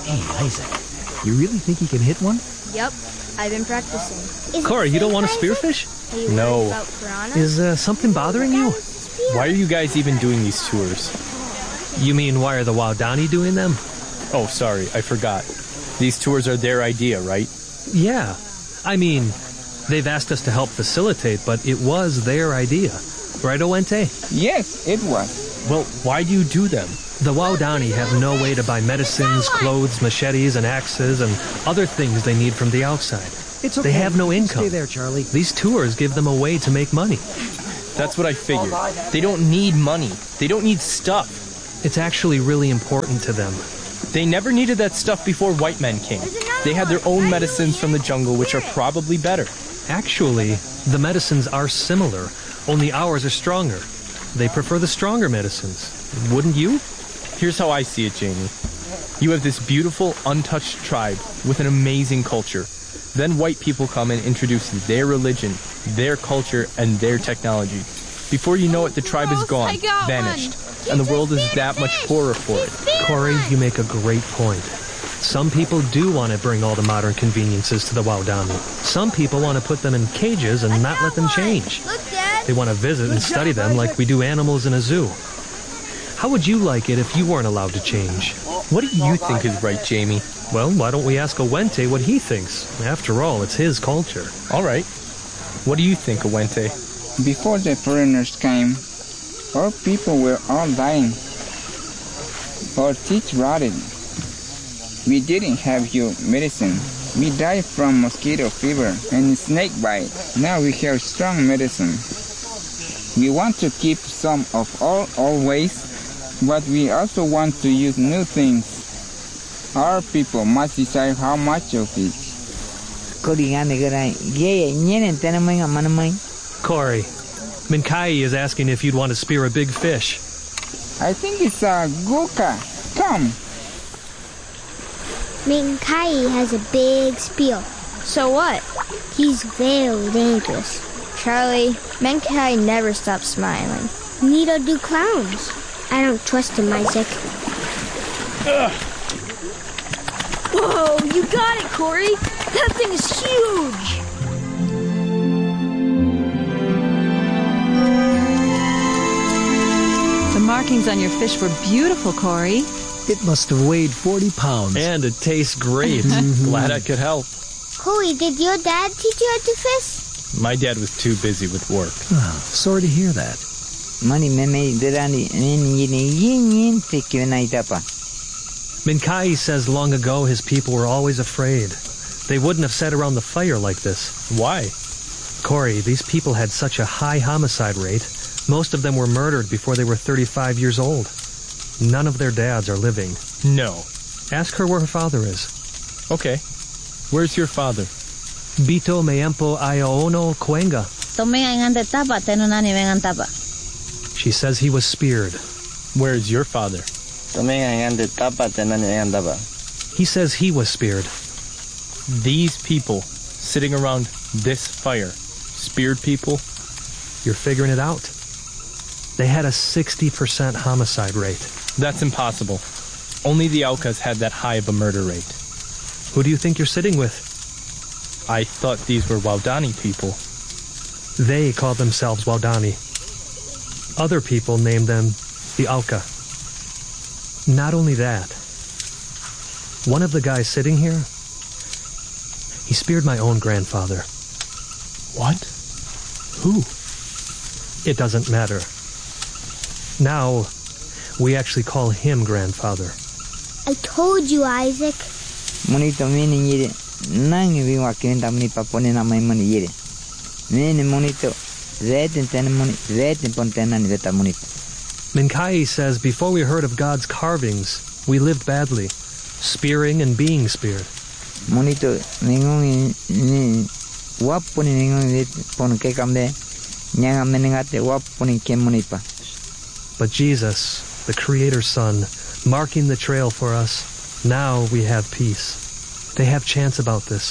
Hey, Isaac, you really think you can hit one? Yep, I've been practicing. Corey, you don't want to spearfish? No. Is something bothering you? Why are you guys even doing these tours? You mean why are the Waodani doing them? Oh, sorry, I forgot. These tours are their idea, right? Yeah. I mean, they've asked us to help facilitate, but it was their idea. Right, Owente? Yes, it was. Well, why do you do them? The Waodani have no way to buy medicines, clothes, machetes, and axes, and other things they need from the outside. It's okay. They have no income. Stay there, Charlie. These tours give them a way to make money. That's what I figured. They don't need money. They don't need stuff. It's actually really important to them. They never needed that stuff before white men came. They had their own medicines from the jungle, which are probably better. Actually, the medicines are similar, only ours are stronger. They prefer the stronger medicines. Wouldn't you? Here's how I see it, Jamie. You have this beautiful, untouched tribe with an amazing culture. Then white people come and introduce their religion, their culture, and their technology. Before you know it, the tribe is gone, vanished, and the world is that much poorer for it. Corey, you make a great point. Some people do want to bring all the modern conveniences to the Waodani. Some people want to put them in cages and not let them change. They want to visit and study them like we do animals in a zoo. How would you like it if you weren't allowed to change? What do you think is right, Jamie? Well, why don't we ask Owente what he thinks? After all, it's his culture. All right. What do you think, Owente? Before the foreigners came, our people were all dying. Our teeth rotted. We didn't have your medicine. We died from mosquito fever and snake bite. Now we have strong medicine. We want to keep some of our old ways, but we also want to use new things. Our people must decide how much of it. Corey, Minkai is asking if you'd want to spear a big fish. I think it's a guka. Come. Minkai has a big spear. So what? He's very dangerous. Charlie, Menkai never stops smiling. Neither do clowns. I don't trust him, Isaac. Whoa, you got it, Corey! That thing is huge! The markings on your fish were beautiful, Corey. It must have weighed 40 pounds. And it tastes great. Glad I could help. Corey, did your dad teach you how to fish? My dad was too busy with work. Oh, sorry to hear that. Minkai says long ago his people were always afraid. They wouldn't have sat around the fire like this. Why? Corey, these people had such a high homicide rate. Most of them were murdered before they were 35 years old. None of their dads are living. No. Ask her where her father is. Okay. Where's your father? Bito Meempo Ayaono Kuenga. She says he was speared. Where is your father? He says he was speared. These people sitting around this fire, speared people? You're figuring it out. They had a 60% homicide rate. That's impossible. Only the Aucas had that high of a murder rate. Who do you think you're sitting with? I thought these were Waodani people. They call themselves Waodani. Other people name them the Auca. Not only that, one of the guys sitting here, he speared my own grandfather. What? Who? It doesn't matter. Now, we actually call him grandfather. I told you, Isaac. Minkai says before we heard of God's carvings, we lived badly, spearing and being speared. But Jesus, the Creator's Son, marking the trail for us, now we have peace. They have chance about this.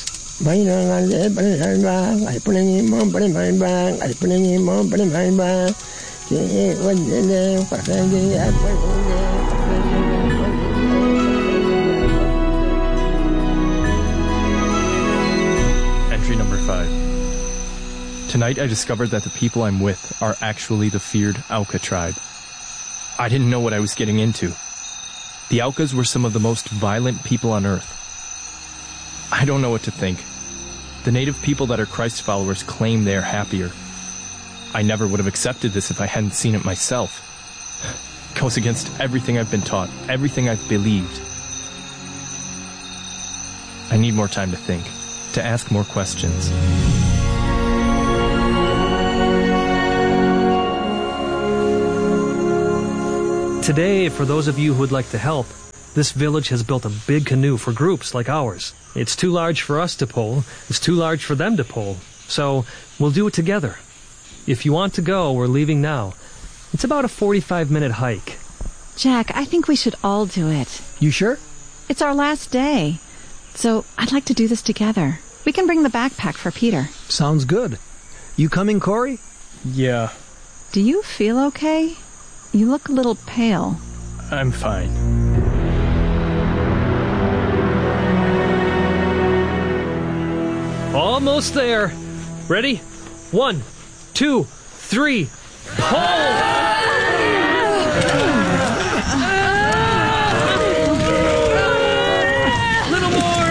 Tonight I discovered that the people I'm with are actually the feared Auca tribe. I didn't know what I was getting into. The Aucas were some of the most violent people on Earth. I don't know what to think. The native people that are Christ followers claim they are happier. I never would have accepted this if I hadn't seen it myself. It goes against everything I've been taught, everything I've believed. I need more time to think, to ask more questions. Today, for those of you who would like to help, this village has built a big canoe for groups like ours. It's too large for us to pull. It's too large for them to pull. So we'll do it together. If you want to go, we're leaving now. It's about a 45-minute hike. Jack, I think we should all do it. You sure? It's our last day. So I'd like to do this together. We can bring the backpack for Peter. Sounds good. You coming, Corey? Yeah, Do you feel okay? You look a little pale. I'm fine. Almost there. Ready? 1, 2, 3. Pull! Little more!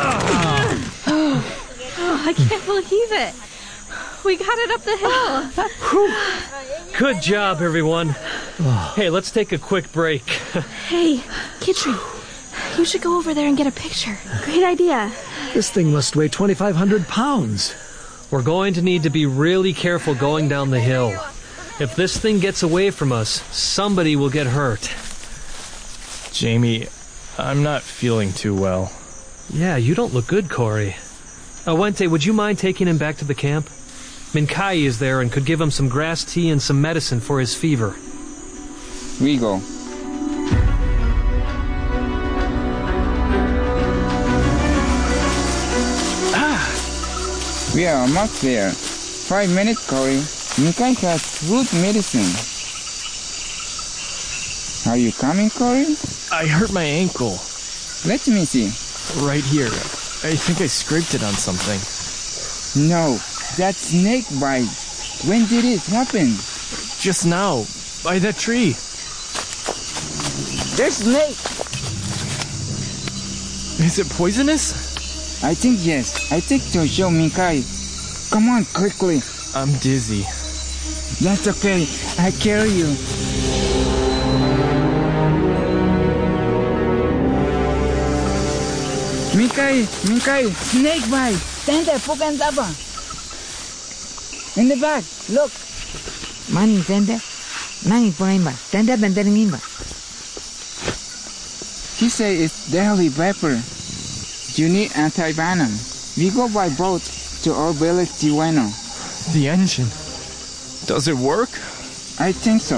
I can't believe it. We got it up the hill. Good job, everyone. Hey, let's take a quick break. Hey, Kitri, you should go over there and get a picture. Great idea. This thing must weigh 2,500 pounds. We're going to need to be really careful going down the hill. If this thing gets away from us, somebody will get hurt. Jamie, I'm not feeling too well. Yeah, you don't look good, Corey. Wente, would you mind taking him back to the camp? Minkai is there and could give him some grass tea and some medicine for his fever. We go. We are almost there. 5 minutes, Corey. Minkai has root medicine. Are you coming, Corey? I hurt my ankle. Let me see. Right here. I think I scraped it on something. No, that's snake bite. When did it happen? Just now, by that tree. There's snake. Is it poisonous? I think yes. I think to show Minkai. Come on, quickly. I'm dizzy. That's okay. I carry you. Minkai, snake bite. Stand there, bukan apa. In the back, look. Mani tende, nangi ponaimba, tende benderingimba. He say it's deadly vapor. You need anti-venom. We go by boat to our village Tiwano. The engine. Does it work? I think so.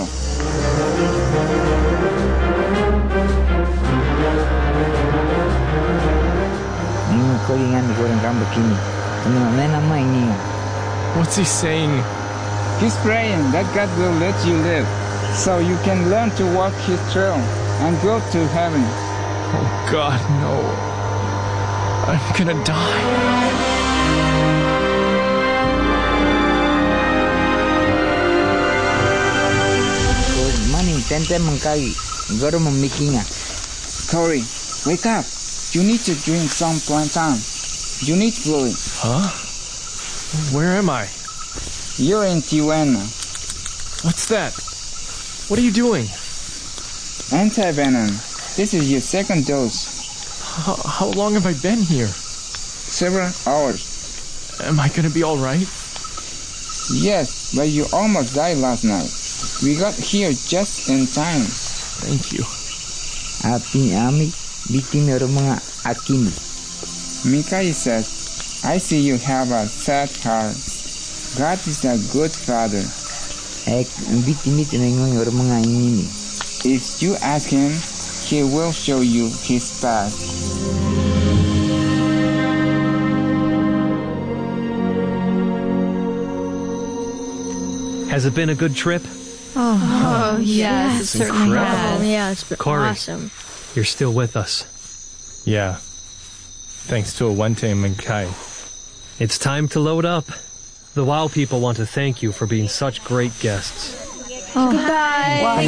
Ningo koringan goreng kamba kini. Tengah mena maingi. What's he saying? He's praying that God will let you live, so you can learn to walk His trail and go to heaven. Oh God, no. I'm gonna die. Mani tende mengkai, goro memikinga. Corey, wake up. You need to drink some plantain. You need fluid. Huh? Where am I? You're in Tijuana. What's that? What are you doing? Anti-venom. This is your second dose. How long have I been here? Several hours. Am I gonna be alright? Yes, but you almost died last night. We got here just in time. Thank you. Api ami bikin rumah akini. Minkai says, I see you have a sad heart. God is a good father. Ek bikin itu nengoy rumah ini. If you ask Him, He will show you His path. Has it been a good trip? Oh, yes, it certainly incredible. has. Yeah, it's been Corey. awesome. You're still with us. Yeah. Thanks to Awente and Minkai. It's time to load up. The WOW people want to thank you for being such great guests. Oh. Goodbye.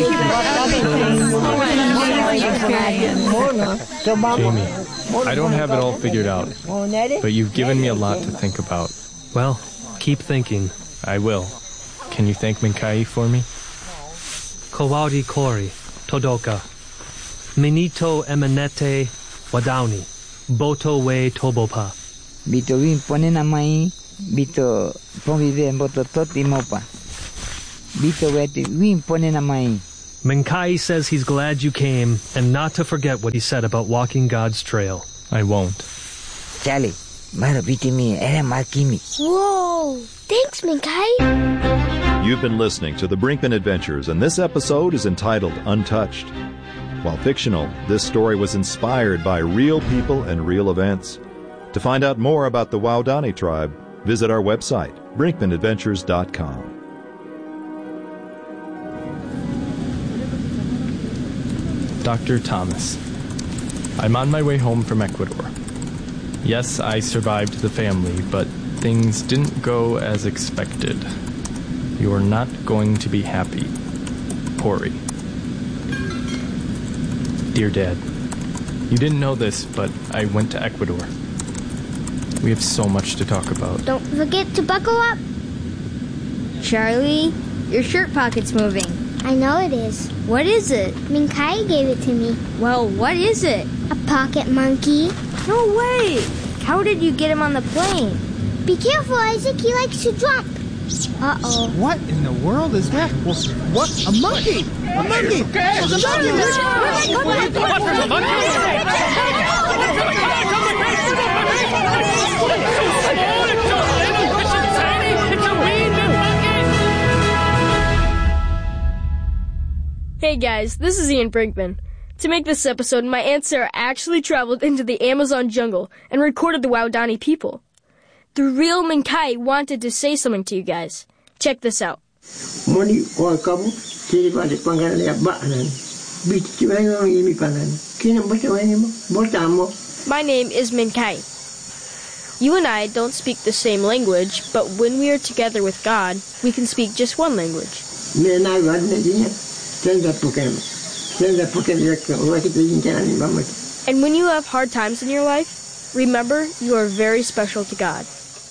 Jamie, I don't have it all figured out, but you've given me a lot to think about. Well, keep thinking. I will. Can you thank Minkai for me? Kowadi Kori, Todoka. Minito emanete wadauni. Boto we tobopa. Bito win ponena mai, bito convive boto toti mopa. Bito weti win ponena mai. Minkai says he's glad you came and not to forget what he said about walking God's trail. I won't. Charlie, mara biti mi era makimi. Whoa! Thanks, Minkai. You've been listening to the Brinkman Adventures, and this episode is entitled Untouched. While fictional, this story was inspired by real people and real events. To find out more about the Waodani tribe, visit our website, brinkmanadventures.com. Dr. Thomas, I'm on my way home from Ecuador. Yes, I survived the family, but things didn't go as expected. You're not going to be happy. Corey. Dear Dad, you didn't know this, but I went to Ecuador. We have so much to talk about. Don't forget to buckle up. Charlie, your shirt pocket's moving. I know it is. What is it? Minkai gave it to me. Well, what is it? A pocket monkey. No way! How did you get him on the plane? Be careful, Isaac. He likes to jump. Uh-oh. What in the world is that? What? A monkey! A monkey! There's a monkey! Hey guys, this is Ian Brinkman. To make this episode, my Aunt Sarah actually traveled into the Amazon jungle and recorded the Waodani people. The real Minkai wanted to say something to you guys. Check this out. My name is Minkai. You and I don't speak the same language, but when we are together with God, we can speak just one language. And when you have hard times in your life, remember you are very special to God.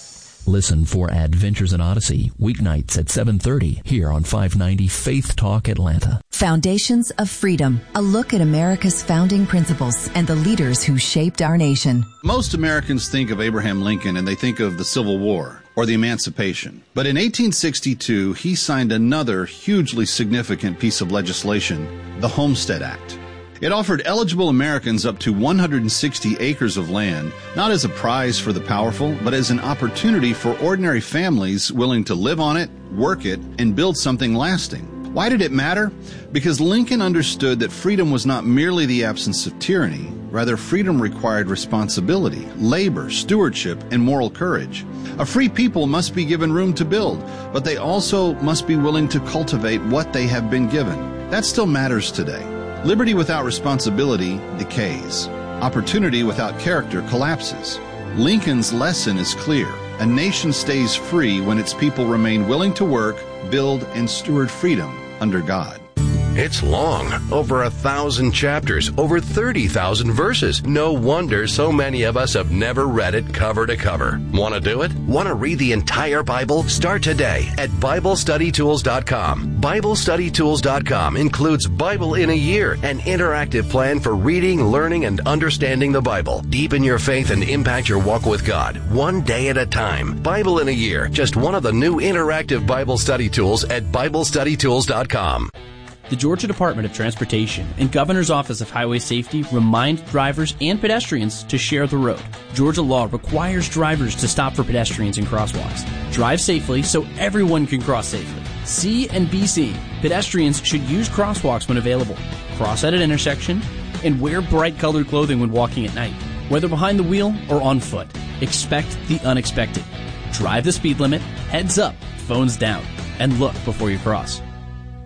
Listen for Adventures in Odyssey, weeknights at 7:30 here on 590 Faith Talk Atlanta. Foundations of Freedom, a look at America's founding principles and the leaders who shaped our nation. Most Americans think of Abraham Lincoln and they think of the Civil War or the Emancipation. But in 1862, he signed another hugely significant piece of legislation, the Homestead Act. It offered eligible Americans up to 160 acres of land, not as a prize for the powerful, but as an opportunity for ordinary families willing to live on it, work it, and build something lasting. Why did it matter? Because Lincoln understood that freedom was not merely the absence of tyranny. Rather, freedom required responsibility, labor, stewardship, and moral courage. A free people must be given room to build, but they also must be willing to cultivate what they have been given. That still matters today. Liberty without responsibility decays. Opportunity without character collapses. Lincoln's lesson is clear. A nation stays free when its people remain willing to work, build, and steward freedom under God. It's long, over 1,000 chapters, over 30,000 verses. No wonder so many of us have never read it cover to cover. Want to do it? Want to read the entire Bible? Start today at BibleStudyTools.com. BibleStudyTools.com includes Bible in a Year, an interactive plan for reading, learning, and understanding the Bible. Deepen your faith and impact your walk with God, one day at a time. Bible in a Year, just one of the new interactive Bible study tools at BibleStudyTools.com. The Georgia Department of Transportation and Governor's Office of Highway Safety remind drivers and pedestrians to share the road. Georgia law requires drivers to stop for pedestrians in crosswalks. Drive safely so everyone can cross safely. C and be seen. Pedestrians should use crosswalks when available, cross at an intersection, and wear bright colored clothing when walking at night. Whether behind the wheel or on foot, expect the unexpected. Drive the speed limit, heads up, phones down, and look before you cross.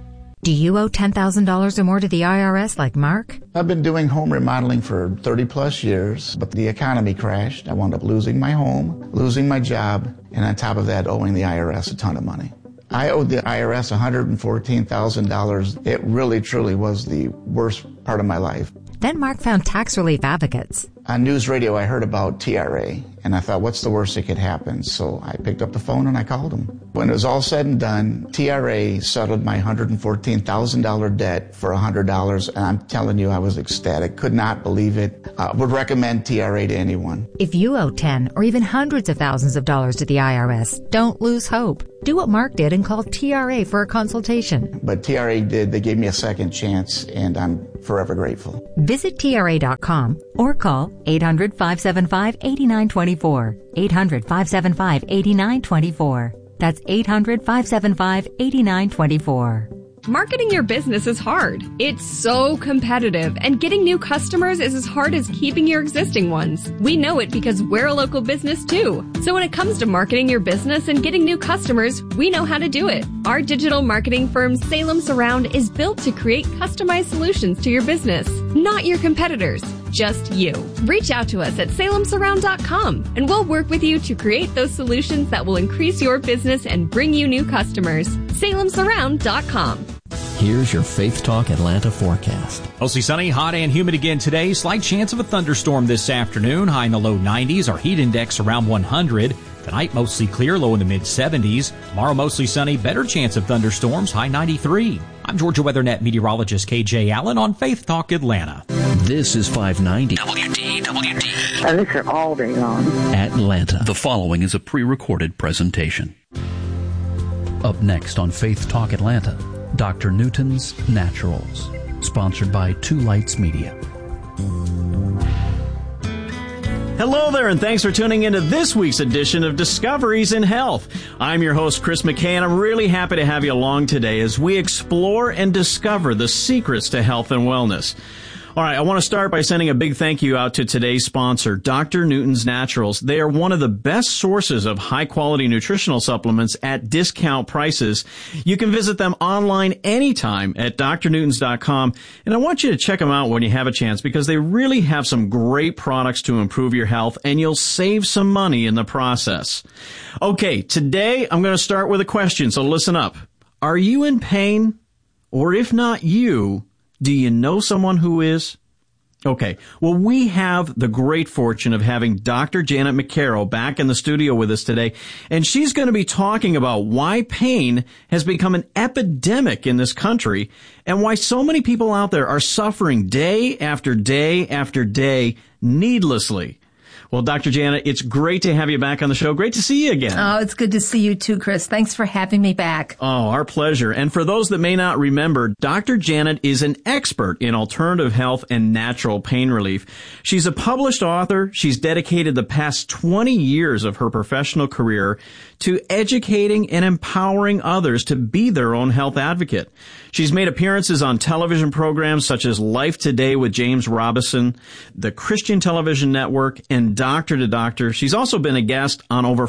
Do you owe $10,000 or more to the IRS like Mark? I've been doing home remodeling for 30 plus years, but the economy crashed. I wound up losing my home, losing my job, and on top of that, owing the IRS a ton of money. I owed the IRS $114,000. It really, truly was the worst part of my life. Then Mark found tax relief advocates. On news radio, I heard about TRA, and I thought, what's the worst that could happen? So I picked up the phone and I called them. When it was all said and done, TRA settled my $114,000 debt for $100, and I'm telling you, I was ecstatic. Could not believe it. Would recommend TRA to anyone. If you owe 10 or even hundreds of thousands of dollars to the IRS, don't lose hope. Do what Mark did and call TRA for a consultation. But TRA did. They gave me a second chance, and I'm forever grateful. Visit TRA.com or call 800-575-8924. 800-575-8924. That's 800-575-8924. Marketing your business is hard. It's so competitive, and getting new customers is as hard as keeping your existing ones. We know it because we're a local business too. So when it comes to marketing your business and getting new customers, we know how to do it. Our digital marketing firm, Salem Surround, is built to create customized solutions to your business, not your competitors. Just you. Reach out to us at salemsurround.com and we'll work with you to create those solutions that will increase your business and bring you new customers. salemsurround.com. Here's your Faith Talk Atlanta forecast. Mostly sunny, hot and humid again today. Slight chance of a thunderstorm this afternoon. High in the low 90s. Our heat index around 100. Tonight, mostly clear, low in the mid-70s. Tomorrow, mostly sunny, better chance of thunderstorms, high 93. I'm Georgia WeatherNet meteorologist KJ Allen on Faith Talk Atlanta. This is 590 WDWD. I listen all day long. Atlanta. The following is a pre-recorded presentation. Up next on Faith Talk Atlanta, Dr. Newton's Naturals, sponsored by Two Lights Media. Hello there, and thanks for tuning into this week's edition of Discoveries in Health. I'm your host, Chris McKay, and I'm really happy to have you along today as we explore and discover the secrets to health and wellness. All right, I want to start by sending a big thank you out to today's sponsor, Dr. Newton's Naturals. They are one of the best sources of high-quality nutritional supplements at discount prices. You can visit them online anytime at drnewtons.com, and I want you to check them out when you have a chance because they really have some great products to improve your health, and you'll save some money in the process. Okay, today I'm going to start with a question, so listen up. Are you in pain? Or if not you, do you know someone who is? Okay, well, we have the great fortune of having Dr. Janet McCarroll back in the studio with us today, and she's going to be talking about why pain has become an epidemic in this country and why so many people out there are suffering day after day after day needlessly. Well, Dr. Janet, it's great to have you back on the show. Great to see you again. Oh, it's good to see you too, Chris. Thanks for having me back. Oh, our pleasure. And for those that may not remember, Dr. Janet is an expert in alternative health and natural pain relief. She's a published author. She's dedicated the past 20 years of her professional career to educating and empowering others to be their own health advocate. She's made appearances on television programs such as Life Today with James Robison, the Christian Television Network, and Doctor to Doctor. She's also been a guest on over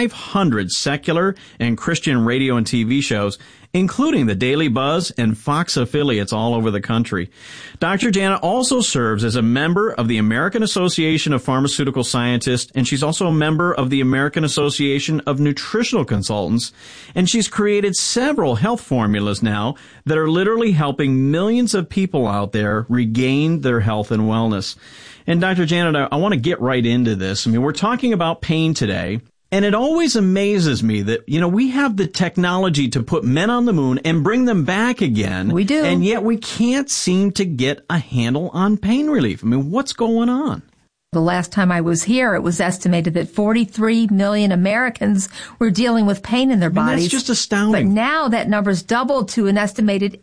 500 secular and Christian radio and TV shows, including the Daily Buzz and Fox affiliates all over the country. Dr. Janet also serves as a member of the American Association of Pharmaceutical Scientists, and she's also a member of the American Association of Nutritional Consultants, and she's created several health formulas now that are literally helping millions of people out there regain their health and wellness. And Dr. Janet, I want to get right into this. I mean, we're talking about pain today. And it always amazes me that, we have the technology to put men on the moon and bring them back again. We do. And yet we can't seem to get a handle on pain relief. I mean, what's going on? The last time I was here, it was estimated that 43 million Americans were dealing with pain in their bodies. That's just astounding. But now that number's doubled to an estimated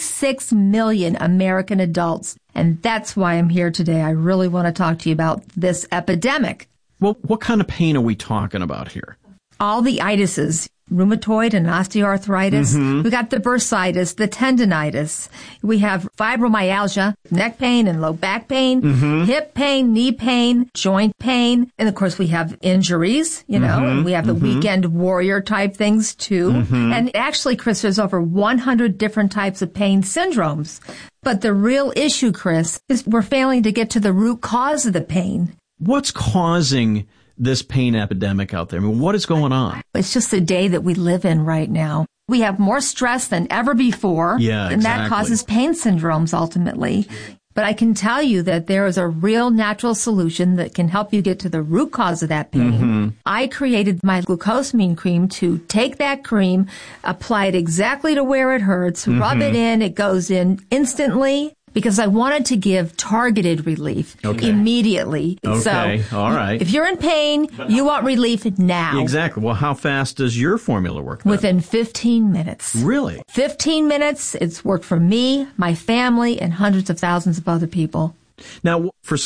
86 million American adults. And that's why I'm here today. I really want to talk to you about this epidemic. Well, what kind of pain are we talking about here? All the itises. rheumatoid and osteoarthritis. We got the bursitis, the tendinitis. We have fibromyalgia, neck pain and low back pain, hip pain, knee pain, joint pain. And of course we have injuries, and we have the weekend warrior type things too. And actually, Chris, there's over 100 different types of pain syndromes. But the real issue, Chris, is we're failing to get to the root cause of the pain. What's causing this pain epidemic out there? I mean, what is going on? It's just the day that we live in right now. We have more stress than ever before. Yeah, and that causes pain syndromes ultimately. But I can tell you that there is a real natural solution that can help you get to the root cause of that pain. I created my glucosamine cream to take that cream, apply it exactly to where it hurts, rub it in, it goes in instantly. Because I wanted to give targeted relief immediately. Okay, so, all right. If you're in pain, you want relief now. Exactly. Well, how fast does your formula work then? Within 15 minutes. Really? 15 minutes. It's worked for me, my family, and hundreds of thousands of other people. Now, for